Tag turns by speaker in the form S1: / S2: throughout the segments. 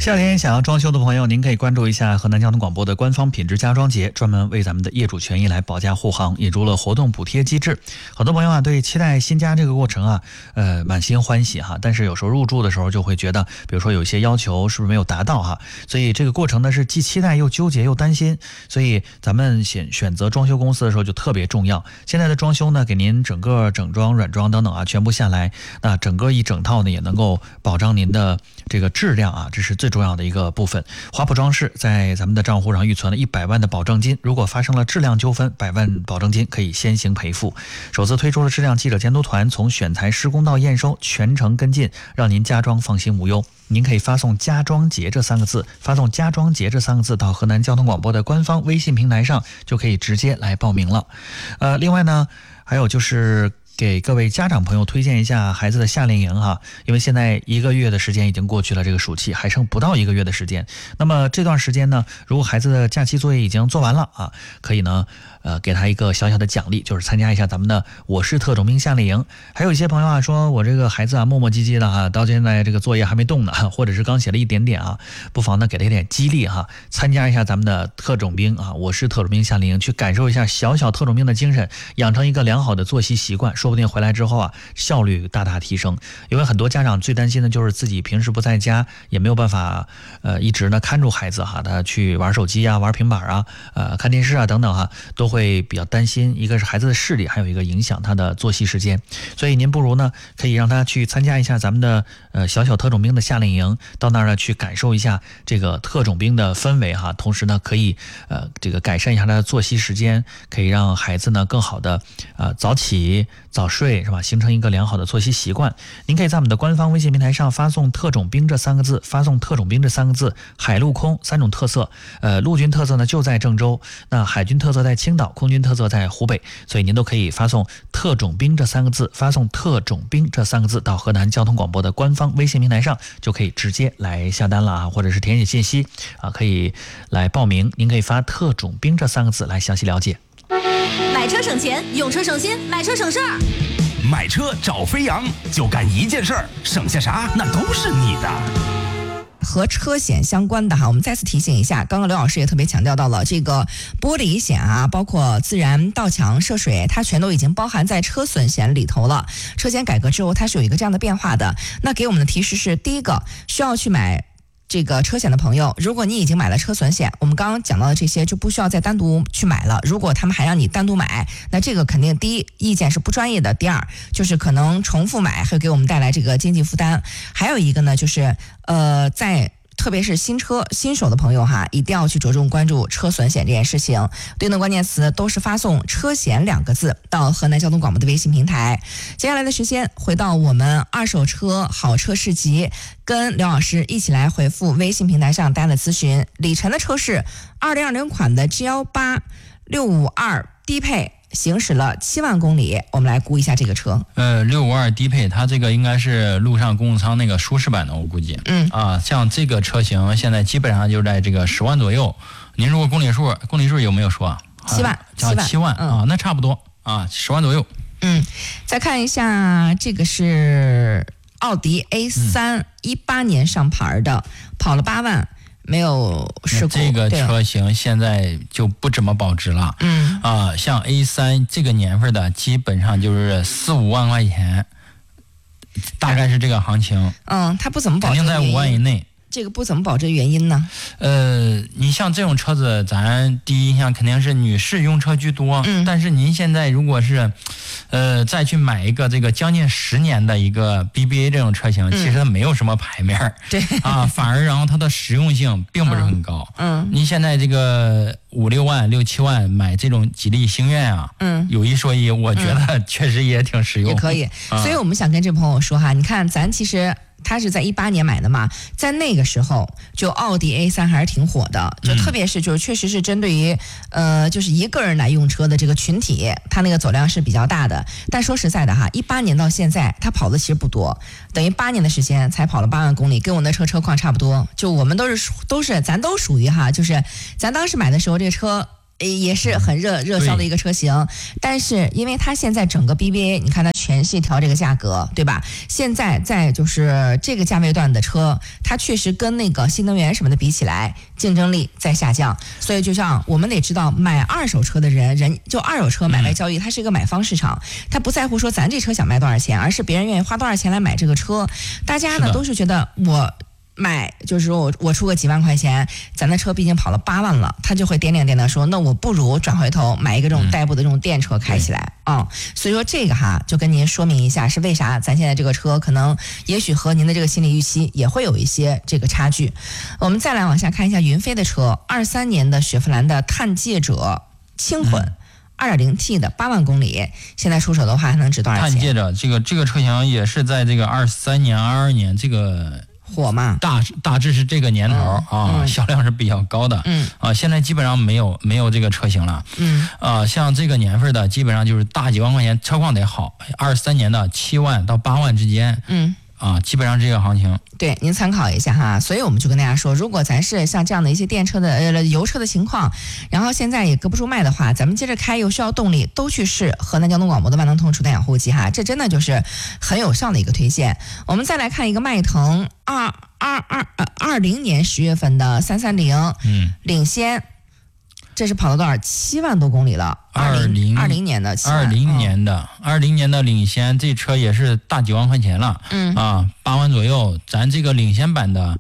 S1: 夏天想要装修的朋友，您可以关注一下河南交通广播的官方品质家装节，专门为咱们的业主权益来保驾护航，引入了活动补贴机制。很多朋友啊，对期待新家这个过程啊，满心欢喜哈，但是有时候入住的时候就会觉得，比如说有些要求是不是没有达到哈，所以这个过程呢是既期待又纠结又担心，所以咱们选择装修公司的时候就特别重要。现在的装修呢，给您整个整装、软装等等啊，全部下来，那整个一整套呢也能够保障您的这个质量啊，这是最重要的一个部分。华普装饰在咱们的账户上预存了100万的保证金，如果发生了质量纠纷，100万保证金可以先行赔付。首次推出了质量记者监督团，从选材、施工到验收全程跟进，让您家装放心无忧。您可以发送家装节这3个字，发送家装节这3个字到河南交通广播的官方微信平台上，就可以直接来报名了。另外呢，还有就是给各位家长朋友推荐一下孩子的夏令营哈，因为现在1个月的时间已经过去了，这个暑期还剩不到1个月的时间。那么这段时间呢，如果孩子的假期作业已经做完了啊，可以呢给他一个小小的奖励，就是参加一下咱们的我是特种兵夏令营。还有一些朋友啊说，我这个孩子啊磨磨唧唧的啊，到现在这个作业还没动呢，或者是刚写了一点点啊，不妨呢给他一点激励哈，参加一下咱们的特种兵啊，我是特种兵夏令营，去感受一下小小特种兵的精神，养成一个良好的作息习惯，说不定回来之后啊，效率大大提升。因为很多家长最担心的就是自己平时不在家，也没有办法一直呢看住孩子哈，他去玩手机啊、玩平板啊、看电视啊等等哈，都会比较担心。一个是孩子的视力，还有一个影响他的作息时间。所以您不如呢，可以让他去参加一下咱们的小小特种兵的夏令营，到那儿呢去感受一下这个特种兵的氛围哈。同时呢，可以这个改善一下他的作息时间，可以让孩子呢更好的早起早睡是吧？形成一个良好的作息习惯。您可以在我们的官方微信平台上发送特种兵这3个字，发送特种兵这3个字，海陆空3种特色。陆军特色呢就在郑州，那海军特色在青岛，空军特色在湖北，所以您都可以发送特种兵这3个字，发送特种兵这3个字到河南交通广播的官方微信平台上，就可以直接来下单了啊，或者是填写信息啊，可以来报名。您可以发特种兵这3个字来详细了解。
S2: 买车省钱，用车省心，买车省事儿。
S3: 买车找飞扬，就干一件事儿，省下啥那都是你的。
S4: 和车险相关的哈，我们再次提醒一下，刚刚刘老师也特别强调到了这个玻璃险啊，包括自燃、盗抢、涉水，它全都已经包含在车损险里头了。车险改革之后，它是有一个这样的变化的。那给我们的提示是，第一个需要去买这个车险的朋友，如果你已经买了车损险，我们刚刚讲到的这些就不需要再单独去买了。如果他们还让你单独买，那这个肯定第一意见是不专业的，第二就是可能重复买会给我们带来这个经济负担。还有一个呢，就是特别是新手的朋友哈，一定要去着重关注车损险这件事情。对应的关键词都是发送车险2个字到河南交通广播的微信平台。接下来的时间回到我们二手车好车市集，跟刘老师一起来回复微信平台上大家的咨询。李晨的车是2020款的 G18 652低配，行驶了7万公里，我们来估一下这个车。
S5: 652低配，它这个应该是路上公务舱那个舒适版的，我估计。像这个车型现在基本上就在这个10万左右。您如果公里数有没有说
S4: ？7万。
S5: 7万啊，那差不多啊，10万左右。
S4: 再看一下，这个是奥迪 A3 18年上牌的，跑了8万。没有事故，
S5: 这个车型现在就不怎么保值了。像 A3 这个年份的，基本上就是4-5万块钱，大概是这个行情。
S4: 它不怎么保值，
S5: 肯定在5万以内。
S4: 这个不怎么保值原因呢？
S5: 你像这种车子，咱第一印象肯定是女士用车居多。但是您现在如果是，再去买一个这个将近10年的一个 BBA 这种车型，其实它没有什么牌面。
S4: 对
S5: 反而然后它的实用性并不是很高。你现在这个5-6万、6-7万买这种吉利星越啊，有一说一，我觉得确实也挺实用，
S4: 也可以。所以我们想跟这朋友说哈，你看咱其实。他是在18年买的嘛，在那个时候就奥迪 A3 还是挺火的，就特别是就是确实是针对于就是一个人来用车的这个群体，它那个走量是比较大的。但说实在的哈，18年到现在它跑的其实不多，等于8年的时间才跑了8万公里，跟我那车况差不多。就我们都是咱都属于哈，就是咱当时买的时候这个车也是很热销的一个车型，但是因为它现在整个 BBA， 你看它全系调这个价格，对吧？现在在就是这个价位段的车，它确实跟那个新能源什么的比起来，竞争力在下降。所以就像我们得知道，买二手车的人就二手车买卖交易，它是一个买方市场，它不在乎说咱这车想卖多少钱，而是别人愿意花多少钱来买这个车。大家呢都是觉得我买就是说我出个几万块钱，咱的车毕竟跑了8万了，他就会掂量说，那我不如转回头买一个这种代步的这种电车开起来啊。所以说这个就跟您说明一下是为啥咱现在这个车可能也许和您的这个心理预期也会有一些这个差距。我们再来往下看一下云飞的车，23年的雪佛兰的探界者轻混。2.0T 的8万公里，现在出手的话还能值多少钱？
S5: 探界者这个车型也是在这个23年、22年这个
S4: 火嘛，
S5: 大致是这个年头销量是比较高的。现在基本上没有这个车型了。像这个年份的，基本上就是大几万块钱，车况得好，23年的7万到8万之间。基本上这个行情。
S4: 对，您参考一下哈。所以我们就跟大家说，如果咱是像这样的一些电车的油车的情况，然后现在也搁不住卖的话，咱们接着开又需要动力，都去试河南交通广播的万能通储电养护机哈，这真的就是很有效的一个推荐。我们再来看一个迈腾20年10月份的330，领先。这是跑了多少？7万多公里了。20年的，20
S5: 年的领先，这车也是大几万块钱了。8万左右。咱这个领先版的，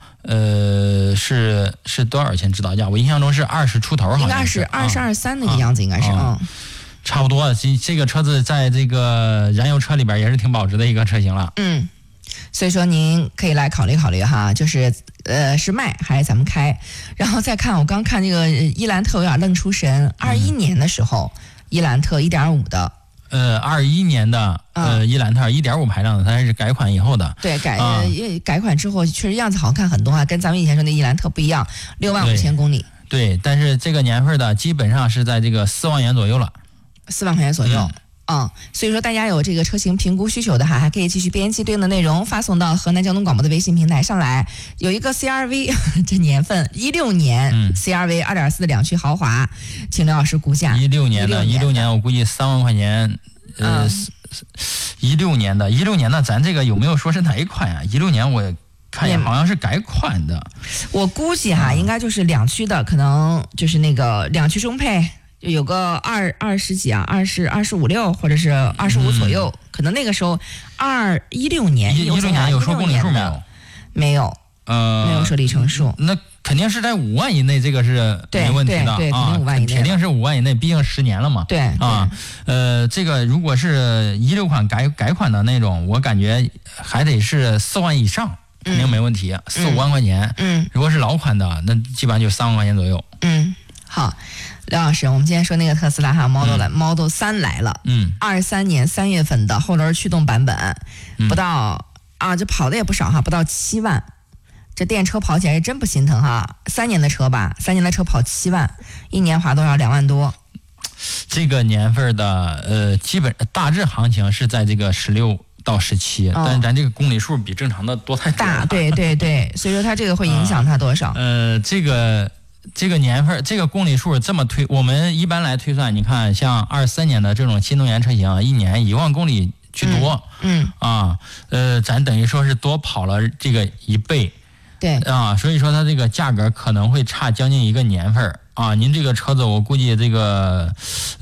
S5: 是多少钱指导价？我印象中是20出头，好像
S4: 应该是20、23那个样子，应该是
S5: 差不多。这个车子在这个燃油车里边也是挺保值的一个车型了。
S4: 所以说您可以来考虑考虑哈，就是是卖还是咱们开。然后再看我刚看这个伊兰特有点愣出神，21年的时候伊兰特 1.5 的
S5: 21年的伊兰特 1.5 排量的，它是改款以后的。
S4: 对，改款之后确实样子好看很多跟咱们以前说的伊兰特不一样，6万5千公里。
S5: 对，但是这个年份的基本上是在这个4万元左右了。
S4: 4万块钱左右。所以说大家有这个车型评估需求的还可以继续编辑对应的内容发送到河南交通广播的微信平台上来。有一个 CRV 这年份16年CRV 2.4的2驱豪华，请刘老师估价。
S5: 16年我估计3万块钱。16年的咱这个有没有说是哪一款呀？16年我看也好像是改款的。
S4: 我估计应该就是2驱的，可能就是那个2驱中配。有个20几25、6或者是25左右，可能那个时候16年
S5: 有说公里数没有？
S4: 没有，没有说里程数。
S5: 那肯定是在5万以内，这个是没问题的。
S4: 对，肯定5万以内，
S5: 肯定是5万以内，毕竟10年了嘛。
S4: 对
S5: 这个如果是16款改款的那种，我感觉还得是4万以上，肯定没问题，4、5万块钱。如果是老款的，那基本上就3万块钱左右。
S4: 好。刘老师，我们今天说那个特斯拉Model 3来了，23年3月份的后轮驱动版本，不到这跑的也不少不到7万，这电车跑起来真不心疼3年的车吧，3年的车跑7万，一年花多少？2万多。
S5: 这个年份的基本大致行情是在这个16到17，但是咱这个公里数比正常的多太多了。
S4: 对，所以说它这个会影响它多少？
S5: 这个年份，这个公里数这么推，我们一般来推算，你看像23年的这种新能源车型，一年1万公里居多。咱等于说是多跑了这个1倍。
S4: 对
S5: 所以说它这个价格可能会差将近1个年份您这个车子我估计这个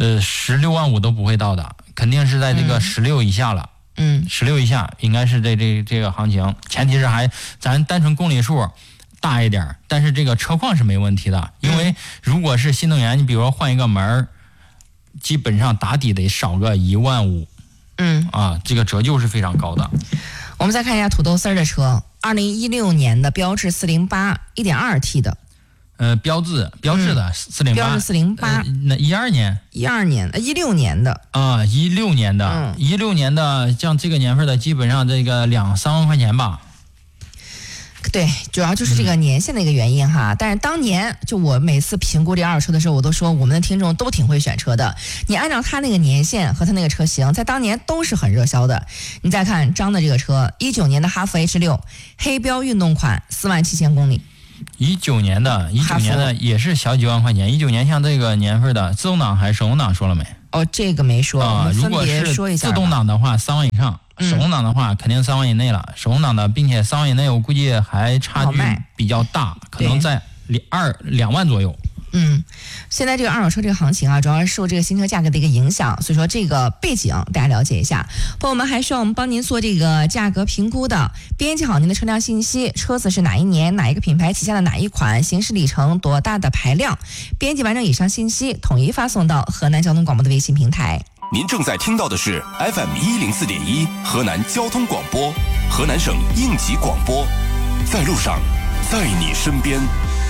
S5: 16万5都不会到的，肯定是在这个16以下了。16以下应该是这个行情，前提是咱单纯公里数大一点，但是这个车况是没问题的，因为如果是新能源，你比如说换一个门，基本上打底得少个1万5。这个折旧是非常高的。
S4: 我们再看一下土豆丝的车，2016年的标致408 1.2T 的。
S5: 标致的408。
S4: 标致408。
S5: 那16年
S4: 的。
S5: 16年的，16年的，像这个年份的，基本上这个2、3万块钱吧。
S4: 对，主要就是这个年限的一个原因但是当年就我每次评估这二手车的时候，我都说我们的听众都挺会选车的。你按照他那个年限和他那个车型，在当年都是很热销的。你再看张的这个车，19年的哈弗 H6 黑标运动款，4万7千公里。
S5: 19年的也是小几万块钱。19年像这个年份的自动挡还是手动挡说了没？
S4: 哦，这个没说啊。
S5: 如果是自动挡的话3万以上，手动挡的话肯定3万以内了。手动挡的，并且3万以内，我估计还差距比较大，可能在2万左右。
S4: 现在这个二手车这个行情啊，主要是受这个新车价格的一个影响，所以说这个背景大家了解一下。朋友们还需要我们帮您做这个价格评估的，编辑好您的车辆信息，车子是哪一年、哪一个品牌旗下的哪一款、行驶里程多大的排量，编辑完成以上信息，统一发送到河南交通广播的微信平台。
S3: 您正在听到的是 FM104.1 河南交通广播，河南省应急广播，在路上，在你身边。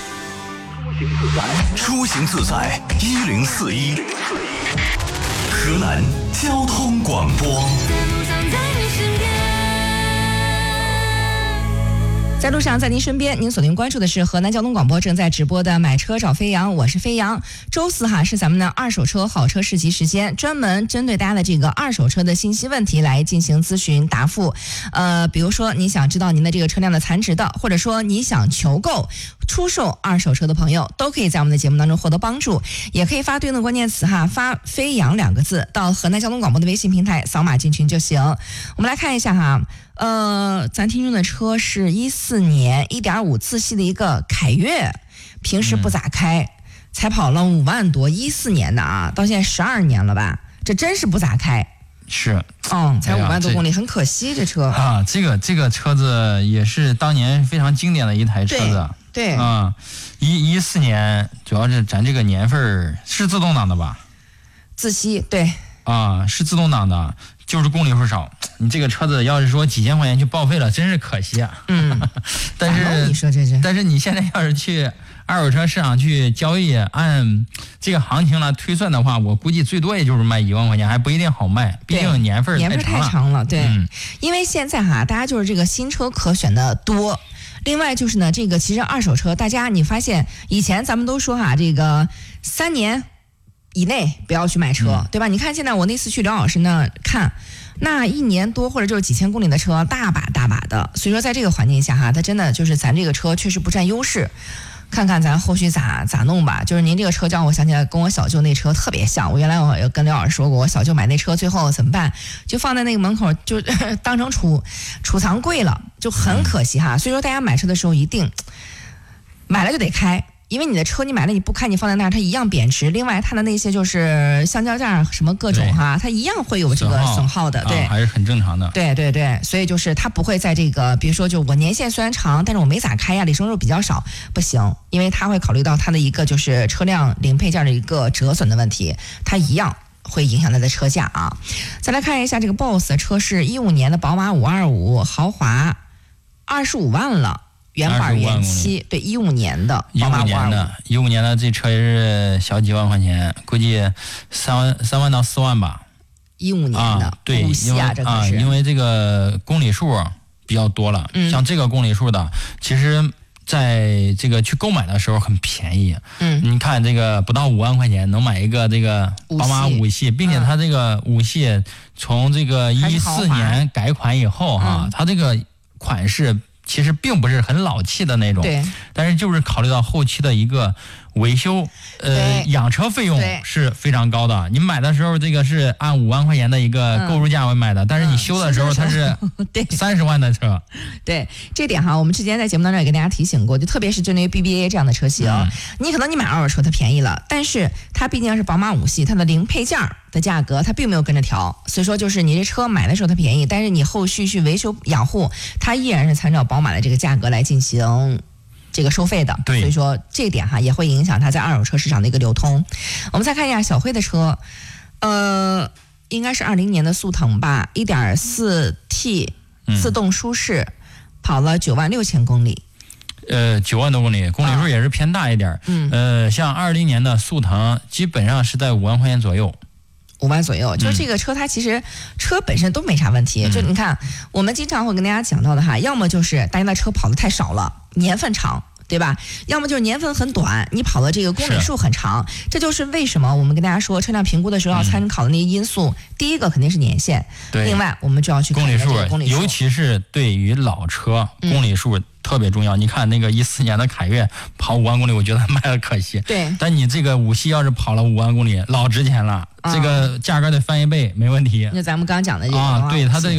S6: 出行自在1041，河南交通广播。
S4: 在路上，在您身边，您锁定关注的是河南交通广播正在直播的买车找飞扬，我是飞扬。周4是咱们的二手车好车市集时间，专门针对大家的这个二手车的信息问题来进行咨询答复。比如说你想知道您的这个车辆的残值的，或者说你想求购出售二手车的朋友，都可以在我们的节目当中获得帮助，也可以发对应的关键词发飞扬2个字到河南交通广播的微信平台，扫码进群就行。我们来看一下哈。咱听众的车是14年 1.5 自吸的一个凯越，平时不咋开，才跑了5万多，14年的啊，到现在12年了吧，这真是不咋开。
S5: 是，
S4: 才5万多公里，很可惜这车
S5: 啊。这个车子也是当年非常经典的一台车子。
S4: 对
S5: 啊，14年，主要是咱这个年份是自动挡的吧？
S4: 自吸，对。
S5: 啊，是自动挡的。就是公里数少，你这个车子要是说几千块钱去报废了，真是可惜啊。但是
S4: 你说这是，
S5: 但是你现在要是去二手车市场去交易，按这个行情来推算的话，我估计最多也就是卖1万块钱，还不一定好卖，毕竟年份
S4: 太长了。对，因为现在大家就是这个新车可选的多。另外就是呢，这个其实二手车，大家你发现以前咱们都说这个3年以内不要去买车，对吧？你看现在我那次去刘老师那看，那1年多或者就是几千公里的车，大把的。所以说在这个环境下它真的就是咱这个车确实不占优势。看看咱后续咋弄吧。就是您这个车叫我想起来跟我小舅那车特别像。我原来我跟刘老师说过，我小舅买那车最后怎么办？就放在那个门口，就当成储藏柜了，就很可惜哈。所以说大家买车的时候一定买了就得开。因为你的车你买了你不开，你放在那儿它一样贬值。另外它的那些就是橡胶件什么各种它一样会有这个损耗的，对，
S5: 还是很正常的。
S4: 对，所以就是它不会在这个，比如说就我年限虽然长，但是我没咋开呀，里程数比较少，不行，因为它会考虑到它的一个就是车辆零配件的一个折损的问题，它一样会影响它的车价啊。再来看一下这个 BOSS 的车是15年的宝马525豪华，25万了。原版原漆，对，15年的
S5: ，15年的这车也是小几万块钱，估计3万到4万吧。
S4: 15年的，
S5: 对，因为这个公里数比较多了，像这个公里数的，其实在这个去购买的时候很便宜。你看这个不到5万块钱能买一个这个宝马5系，并且它这个5系从这个14年改款以后它这个款式其实并不是很老气的那种，
S4: 对，
S5: 但是就是考虑到后期的一个维修，养车费用是非常高的。你买的时候这个是按5万块钱的一个购入价位买的，但是你修的时候它是30万的车。
S4: 对，这点我们之前在节目当中也跟大家提醒过，就特别是针对于 BBA 这样的车型，你可能你买二手车它便宜了，但是它毕竟是宝马5系，它的零配件的价格它并没有跟着调，所以说就是你这车买的时候它便宜，但是你后续去维修养护，它依然是参照宝马的这个价格来进行这个收费的。
S5: 对，
S4: 所以说这点也会影响它在二手车市场的一个流通。我们再看一下小辉的车，应该是20年的速腾吧，1.4T 自动舒适，跑了9万6千公里。
S5: 9万多公里，公里数也是偏大一点。像20年的速腾，基本上是在5万块钱左右。
S4: 5万左右，就是这个车它其实车本身都没啥问题。就你看，我们经常会跟大家讲到的要么就是大家的车跑得太少了，年份长， 对吧？要么就是年份很短，你跑的这个公里数很长。这就是为什么我们跟大家说车辆评估的时候要参考的那些因素。第一个肯定是年限，另外我们就要去看
S5: 公里数，尤其是对于老车，公里数特别重要。你看那个14年的凯越跑5万公里，我觉得卖了可惜。
S4: 对，
S5: 但你这个5系要是跑了5万公里，老值钱了，这个价格得翻1倍，没问题。
S4: 那咱们刚讲的这个
S5: 对它这个。